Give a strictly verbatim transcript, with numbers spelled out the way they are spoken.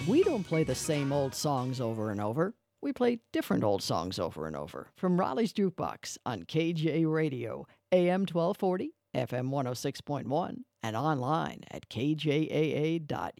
We don't play the same old songs over and over. We play different old songs over and over. From Raleigh's Jukebox on K J Radio, A M twelve forty, F M one oh six point one, and online at k j a a dot